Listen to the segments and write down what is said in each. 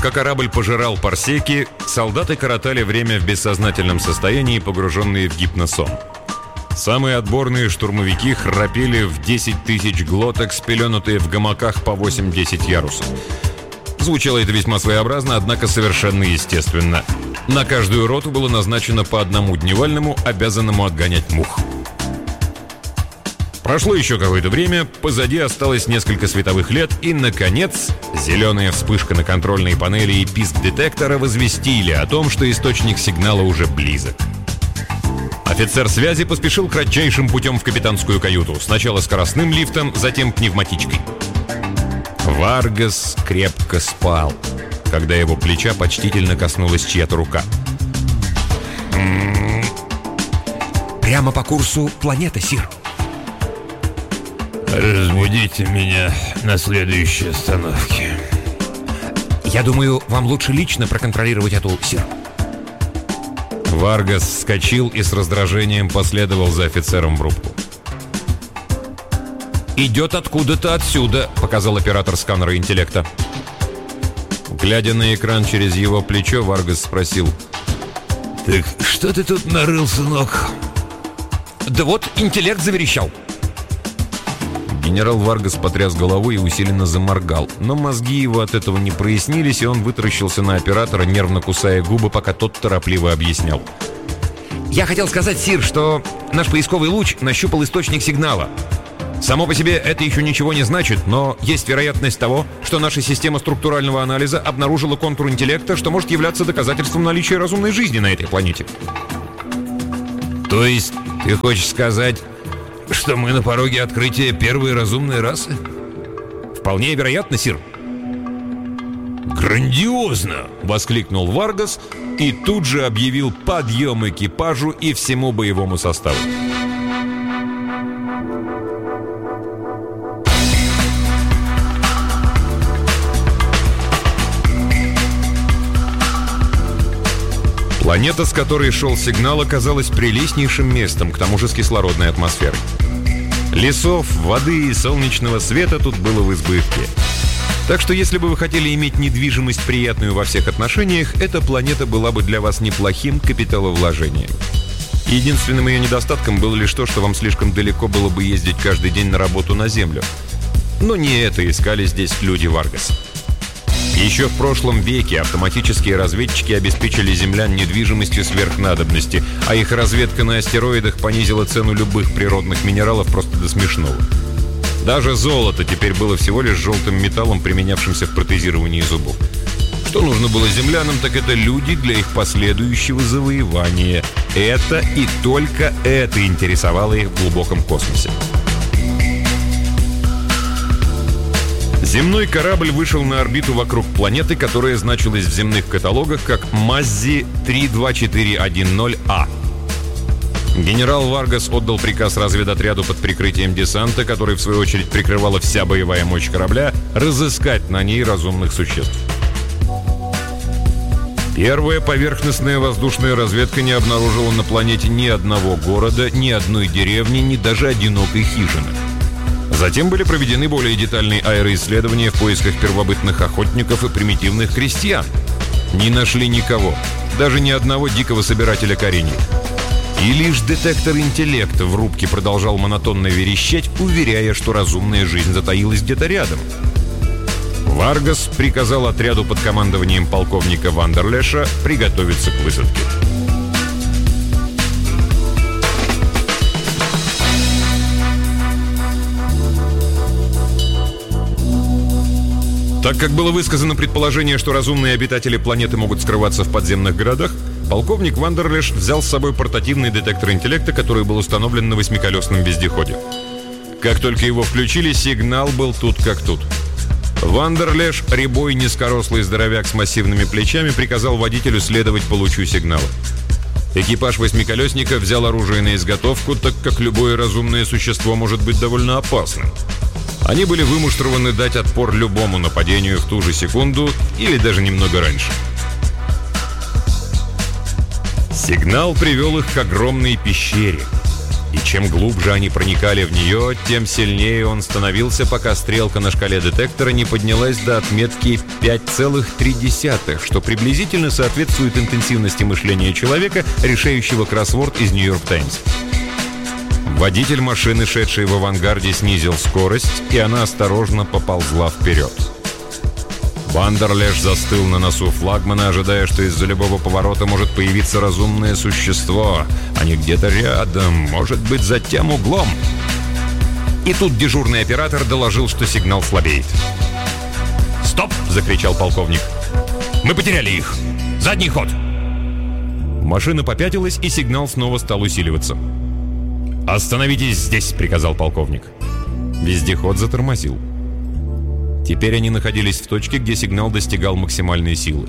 Пока корабль пожирал парсеки, солдаты коротали время в бессознательном состоянии, погруженные в гипносон. Самые отборные штурмовики храпели в 10 тысяч глоток, спеленутые в гамаках по 8-10 ярусов. Звучало это весьма своеобразно, однако совершенно естественно. На каждую роту было назначено по одному дневальному, обязанному отгонять мух. Прошло еще какое-то время, позади осталось несколько световых лет, и, наконец, зеленая вспышка на контрольной панели и писк детектора возвестили о том, что источник сигнала уже близок. Офицер связи поспешил кратчайшим путем в капитанскую каюту. Сначала скоростным лифтом, затем пневматичкой. Варгас крепко спал, когда его плеча почтительно коснулась чья-то рука. Прямо по курсу планеты, сир. Разбудите меня на следующей остановке. Я думаю, вам лучше лично проконтролировать эту, сир. Варгас вскочил и с раздражением последовал за офицером в рубку. «Идет откуда-то отсюда», — показал оператор сканера интеллекта. Глядя на экран через его плечо, Варгас спросил: «Так что ты тут нарыл, сынок?» «Да вот, интеллект заверещал». Генерал Варгас потряс головой и усиленно заморгал, но мозги его от этого не прояснились, и он вытаращился на оператора, нервно кусая губы, пока тот торопливо объяснял. «Я хотел сказать, сир, что наш поисковый луч нащупал источник сигнала. Само по себе это еще ничего не значит, но есть вероятность того, что наша система структурального анализа обнаружила контур интеллекта, что может являться доказательством наличия разумной жизни на этой планете». «То есть ты хочешь сказать, что мы на пороге открытия первой разумной расы?» «Вполне вероятно, сир». «Грандиозно!» — воскликнул Варгас и тут же объявил подъем экипажу и всему боевому составу. Планета, с которой шел сигнал, оказалась прелестнейшим местом, к тому же с кислородной атмосферой. Лесов, воды и солнечного света тут было в избытке. Так что если бы вы хотели иметь недвижимость, приятную во всех отношениях, эта планета была бы для вас неплохим капиталовложением. Единственным ее недостатком было лишь то, что вам слишком далеко было бы ездить каждый день на работу на Землю. Но не это искали здесь люди Варгаса. Еще в прошлом веке автоматические разведчики обеспечили землян недвижимостью сверхнадобности, а их разведка на астероидах понизила цену любых природных минералов просто до смешного. Даже золото теперь было всего лишь желтым металлом, применявшимся в протезировании зубов. Что нужно было землянам, так это люди для их последующего завоевания. Это и только это интересовало их в глубоком космосе. Земной корабль вышел на орбиту вокруг планеты, которая значилась в земных каталогах как Маззи 32410А. Генерал Варгас отдал приказ разведотряду под прикрытием десанта, который в свою очередь прикрывала вся боевая мощь корабля, разыскать на ней разумных существ. Первая поверхностная воздушная разведка не обнаружила на планете ни одного города, ни одной деревни, ни даже одинокой хижины. Затем были проведены более детальные аэроисследования в поисках первобытных охотников и примитивных крестьян. Не нашли никого, даже ни одного дикого собирателя корений. И лишь детектор интеллекта в рубке продолжал монотонно верещать, уверяя, что разумная жизнь затаилась где-то рядом. Варгас приказал отряду под командованием полковника Вандерлеша приготовиться к высадке. Так как было высказано предположение, что разумные обитатели планеты могут скрываться в подземных городах, полковник Вандерлеш взял с собой портативный детектор интеллекта, который был установлен на 8-колесном вездеходе. Как только его включили, сигнал был тут как тут. Вандерлеш, рябой низкорослый здоровяк с массивными плечами, приказал водителю следовать по лучу сигнала. Экипаж 8-колесника взял оружие на изготовку, так как любое разумное существо может быть довольно опасным. Они были вымуштрованы дать отпор любому нападению в ту же секунду или даже немного раньше. Сигнал привел их к огромной пещере. И чем глубже они проникали в нее, тем сильнее он становился, пока стрелка на шкале детектора не поднялась до отметки 5,3, что приблизительно соответствует интенсивности мышления человека, решающего кроссворд из «Нью-Йорк Таймс». Водитель машины, шедший в авангарде, снизил скорость, и она осторожно поползла вперед. Вандерлеш застыл на носу флагмана, ожидая, что из-за любого поворота может появиться разумное существо. Они где-то рядом, может быть, за тем углом. И тут дежурный оператор доложил, что сигнал слабеет. «Стоп!» — закричал полковник. «Мы потеряли их! Задний ход!» Машина попятилась, и сигнал снова стал усиливаться. «Остановитесь здесь!» — приказал полковник. Вездеход затормозил. Теперь они находились в точке, где сигнал достигал максимальной силы.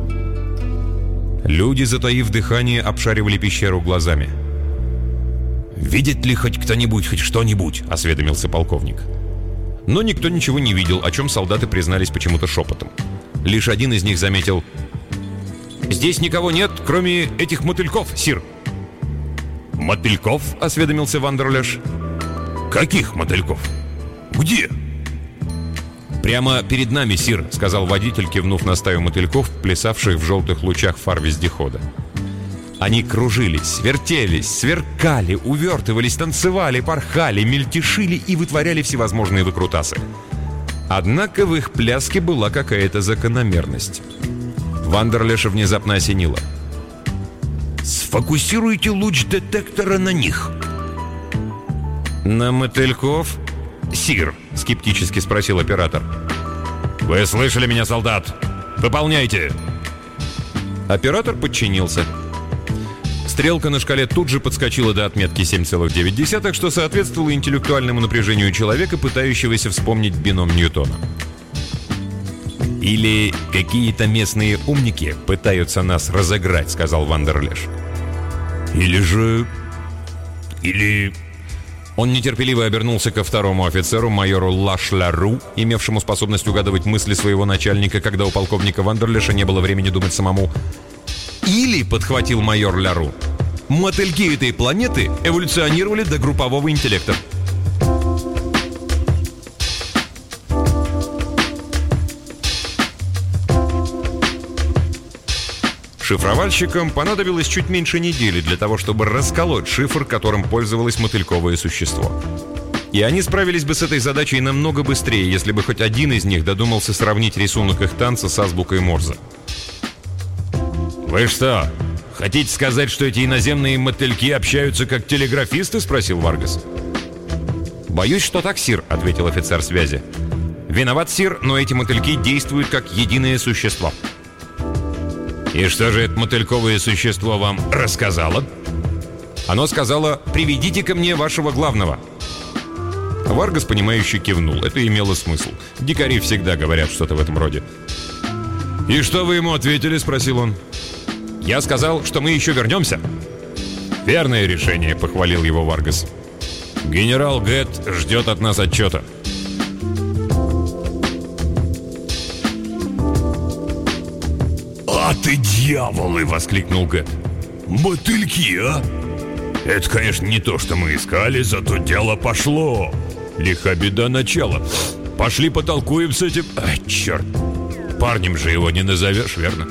Люди, затаив дыхание, обшаривали пещеру глазами. «Видит ли хоть кто-нибудь, хоть что-нибудь?» — осведомился полковник. Но никто ничего не видел, о чем солдаты признались почему-то шепотом. Лишь один из них заметил: «Здесь никого нет, кроме этих мотыльков, сир». «Мотыльков?» — осведомился Вандерлеш. «Каких мотыльков? Где?» «Прямо перед нами, сир», — сказал водитель, кивнув на стаю мотыльков, плясавших в желтых лучах фар вездехода. Они кружились, вертелись, сверкали, увертывались, танцевали, порхали, мельтешили и вытворяли всевозможные выкрутасы. Однако в их пляске была какая-то закономерность. Вандерлеша внезапно осенило. «Сфокусируйте луч детектора на них». «На мотыльков, сир?» — скептически спросил оператор. «Вы слышали меня, солдат? Выполняйте!» Оператор подчинился. Стрелка на шкале тут же подскочила до отметки 7,9, что соответствовало интеллектуальному напряжению человека, пытающегося вспомнить бином Ньютона. «Или какие-то местные умники пытаются нас разыграть», — сказал Вандерлеш. «Или...» Он нетерпеливо обернулся ко второму офицеру, майору Лашляру, имевшему способность угадывать мысли своего начальника, когда у полковника Вандерлеша не было времени думать самому. «Или», — подхватил майор Ляру, — «мотыльки этой планеты эволюционировали до группового интеллекта». Шифровальщикам понадобилось чуть меньше недели для того, чтобы расколоть шифр, которым пользовалось мотыльковое существо. И они справились бы с этой задачей намного быстрее, если бы хоть один из них додумался сравнить рисунок их танца с азбукой Морзе. «Вы что, хотите сказать, что эти иноземные мотыльки общаются как телеграфисты?» — спросил Варгас. «Боюсь, что так, сир», — ответил офицер связи. «Виноват, сир, но эти мотыльки действуют как единое существо». «И что же это мотыльковое существо вам рассказало?» Оно сказала: «Приведите ко мне вашего главного». Варгас, понимающе кивнул. Это имело смысл. Дикари всегда говорят что-то в этом роде. «И что вы ему ответили?» — спросил он. «Я сказал, что мы еще вернемся». «Верное решение», — похвалил его Варгас. «Генерал Гэт ждет от нас отчета». «А ты дьяволы!» — воскликнул Гэт. «Мотыльки, а? Это, конечно, не то, что мы искали, зато дело пошло. Лиха беда начала. Пошли потолкуем с этим... Ай, черт! Парнем же его не назовешь, верно?»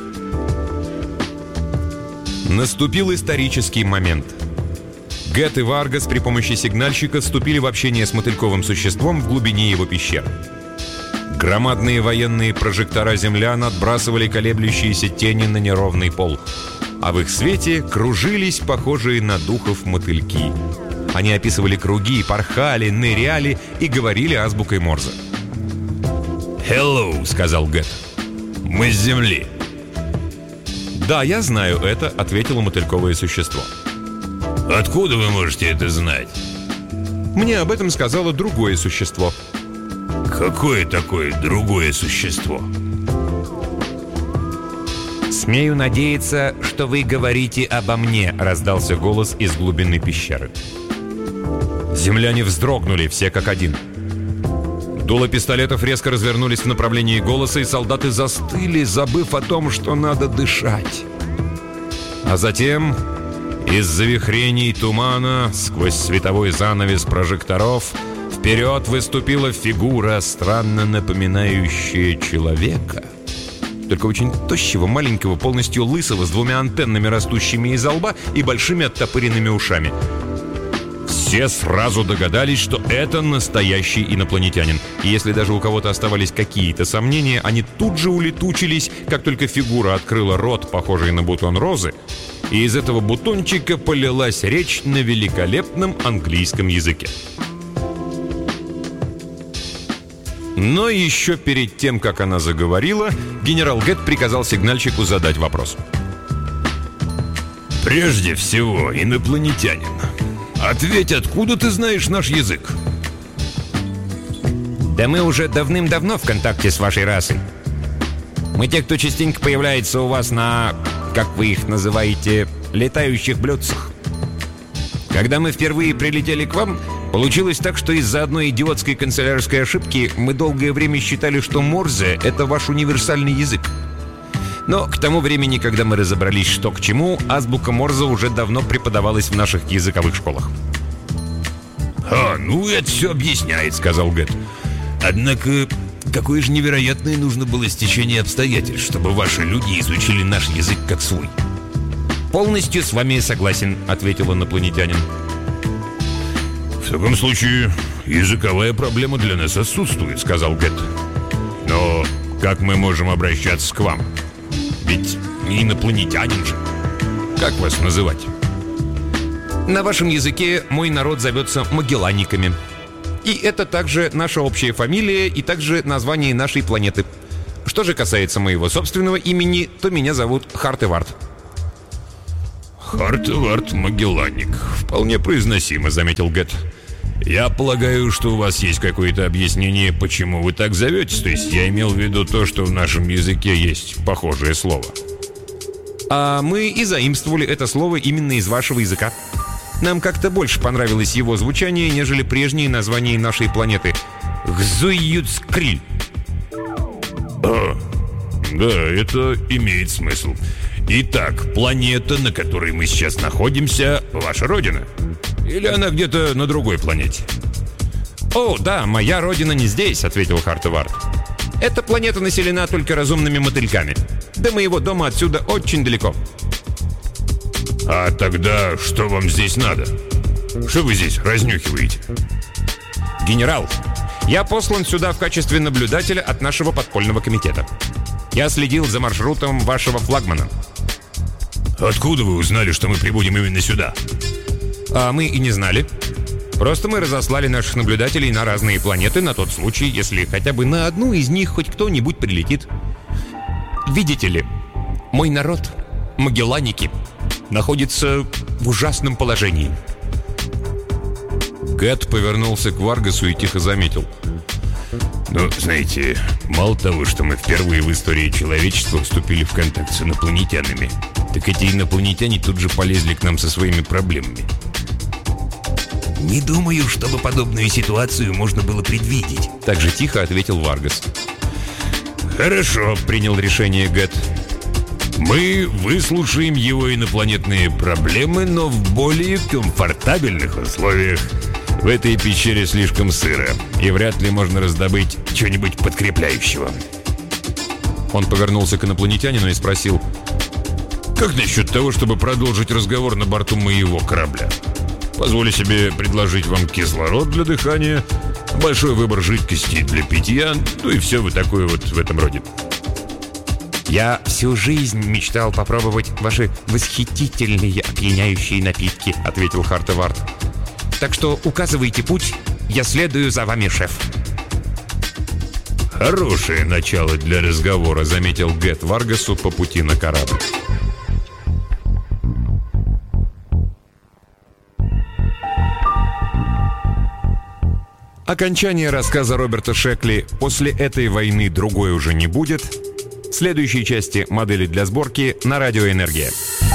Наступил исторический момент. Гэт и Варгас при помощи сигнальщика вступили в общение с мотыльковым существом в глубине его пещеры. Громадные военные прожектора землян отбрасывали колеблющиеся тени на неровный пол, а в их свете кружились похожие на духов мотыльки. Они описывали круги, порхали, ныряли и говорили азбукой Морзе. «Hello», — сказал Гэт. «Мы с Земли». «Да, я знаю это», — ответило мотыльковое существо. «Откуда вы можете это знать?» «Мне об этом сказало другое существо». «Какое такое другое существо?» «Смею надеяться, что вы говорите обо мне», — раздался голос из глубины пещеры. Земляне вздрогнули, все как один. Дула пистолетов резко развернулись в направлении голоса, и солдаты застыли, забыв о том, что надо дышать. А затем Из завихрений тумана, сквозь световой занавес прожекторов, вперед выступила фигура, странно напоминающая человека. Только очень тощего, маленького, полностью лысого, с двумя антеннами, растущими из лба, и большими оттопыренными ушами. Все сразу догадались, что это настоящий инопланетянин. И если даже у кого-то оставались какие-то сомнения, они тут же улетучились, как только фигура открыла рот, похожий на бутон розы, и из этого бутончика полилась речь на великолепном английском языке. Но еще перед тем, как она заговорила, генерал Гетт приказал сигнальщику задать вопрос. «Прежде всего, инопланетянин, ответь, откуда ты знаешь наш язык?» Да мы уже давным-давно в контакте с вашей расой. Мы те, кто частенько появляется у вас на, как вы их называете, летающих блюдцах. Когда мы впервые прилетели к вам, получилось так, что из-за одной идиотской канцелярской ошибки мы долгое время считали, что Морзе — это ваш универсальный язык. Но к тому времени, когда мы разобрались, что к чему, азбука Морзе уже давно преподавалась в наших языковых школах. «Ну это все объясняет», — сказал Гетт. «Однако, какое же невероятное нужно было стечение обстоятельств, чтобы ваши люди изучили наш язык как свой». «Полностью с вами согласен», — ответил инопланетянин. «В таком случае, языковая проблема для нас отсутствует», — сказал Гетт. «Но как мы можем обращаться к вам? Ведь не инопланетянин же. Как вас называть?» На вашем языке мой народ зовется Магелланниками. И это также наша общая фамилия и также название нашей планеты. Что же касается моего собственного имени, то меня зовут Хартевард. «Хартевард Магелланник. Вполне произносимо», — заметил Гетт. «Я полагаю, что у вас есть какое-то объяснение, почему вы так зоветесь. То есть я имел в виду то, что в нашем языке есть похожее слово». А мы и заимствовали это слово именно из вашего языка. Нам как-то больше понравилось его звучание, нежели прежние названия нашей планеты. Гзуйюцкриль. Да, это имеет смысл. Итак, планета, на которой мы сейчас находимся, ваша родина? Или она где-то на другой планете?» «О, да, моя родина не здесь», — ответил Хартевард. «Эта планета населена только разумными мотыльками. До моего дома отсюда очень далеко». «А тогда что вам здесь надо? Что вы здесь разнюхиваете?» «Генерал, я послан сюда в качестве наблюдателя от нашего подпольного комитета. Я следил за маршрутом вашего флагмана». «Откуда вы узнали, что мы прибудем именно сюда?» «А мы и не знали. Просто мы разослали наших наблюдателей на разные планеты на тот случай, если хотя бы на одну из них хоть кто-нибудь прилетит. Видите ли, мой народ, Магелланники, находится в ужасном положении». Гетт повернулся к Варгасу и тихо заметил. «Ну, знаете, мало того, что мы впервые в истории человечества вступили в контакт с инопланетянами, так эти инопланетяне тут же полезли к нам со своими проблемами». «Не думаю, чтобы подобную ситуацию можно было предвидеть», — так же тихо ответил Варгас. «Хорошо», — принял решение Гетт. «Мы выслушаем его инопланетные проблемы, но в более комфортабельных условиях. В этой пещере слишком сыро, и вряд ли можно раздобыть чего-нибудь подкрепляющего». Он повернулся к инопланетянину и спросил: «Как насчет того, чтобы продолжить разговор на борту моего корабля? Позволю себе предложить вам кислород для дыхания, большой выбор жидкостей для питья, ну и все вот такое вот в этом роде». «Я всю жизнь мечтал попробовать ваши восхитительные опьяняющие напитки», — ответил Хартевард. «Так что указывайте путь, я следую за вами, шеф». «Хорошее начало для разговора», — заметил Гетт Варгасу по пути на корабль. Окончание рассказа Роберта Шекли «После этой войны другой уже не будет» в следующей части «Модели для сборки» на Радио Энергия.